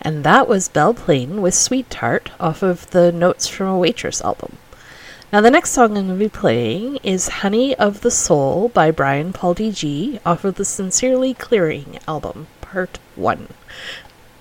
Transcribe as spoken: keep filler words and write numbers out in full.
And that was Belle Plaine with Sweet Tart off of the Notes from a Waitress album. Now the next song I'm going to be playing is Honey of the Soul by Brian Paul D G off of the Sincerely Clearing album, part one.